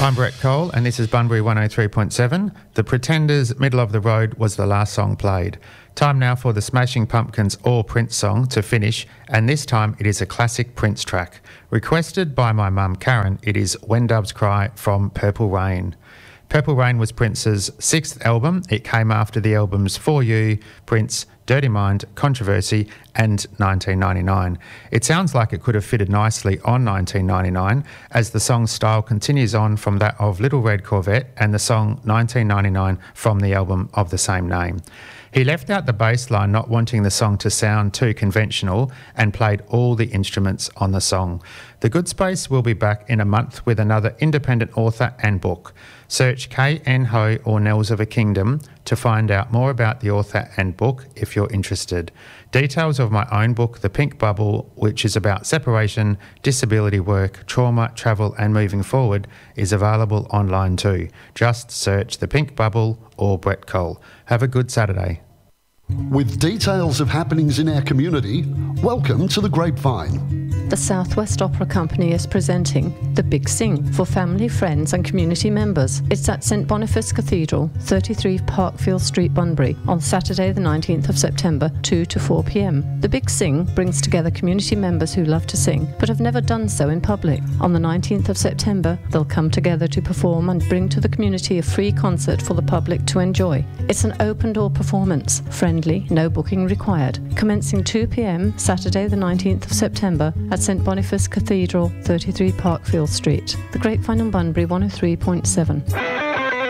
I'm Brett Cole and this is Bunbury 103.7. The Pretenders' Middle of the Road was the last song played. Time now for the Smashing Pumpkins' All Prince song to finish, and this time it is a classic Prince track. Requested by my mum Karen, it is When Doves Cry from Purple Rain. Purple Rain was Prince's sixth album. It came after the albums For You, Prince, Dirty Mind, Controversy and 1999. It sounds like it could have fitted nicely on 1999 as the song's style continues on from that of Little Red Corvette and the song 1999 from the album of the same name. He left out the bass line, not wanting the song to sound too conventional, and played all the instruments on the song. The Good Space will be back in a month with another independent author and book. Search K.N. Ho or Nels of a Kingdom to find out more about the author and book if you're interested. Details of my own book, The Pink Bubble, which is about separation, disability work, trauma, travel and moving forward, is available online too. Just search The Pink Bubble or Brett Cole. Have a good Saturday. With details of happenings in our community, welcome to The Grapevine. The South West Opera Company is presenting The Big Sing for family, friends and community members. It's at St Boniface Cathedral, 33 Parkfield Street, Bunbury, on Saturday the 19th of September, 2 to 4 p.m. The Big Sing brings together community members who love to sing but have never done so in public. On the 19th of September, they'll come together to perform and bring to the community a free concert for the public to enjoy. It's an open-door performance, friendly, no booking required. Commencing 2 p.m, Saturday the 19th of September at St Boniface Cathedral, 33 Parkfield Street. The Grapevine on Bunbury 103.7.